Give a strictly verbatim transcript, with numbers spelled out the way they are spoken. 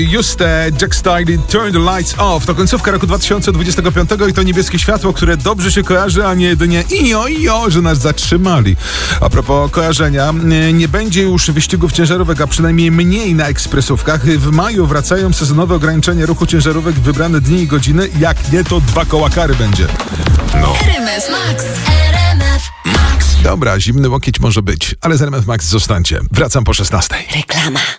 Just Jack Style, Turn the Lights Off. To końcówka roku dwa tysiące dwudziestego piątego i to niebieskie światło, które dobrze się kojarzy, a nie jedynie ijo, ijo, że nas zatrzymali. A propos kojarzenia, nie będzie już wyścigów ciężarówek, a przynajmniej mniej na ekspresówkach. W maju wracają sezonowe ograniczenia ruchu ciężarówek w wybrane dni i godziny. Jak nie, to dwa koła kary będzie. No. R M F Max. R M F Max. Dobra, zimny łokieć może być, ale z R M F Max zostańcie. Wracam po szesnastej. Reklama.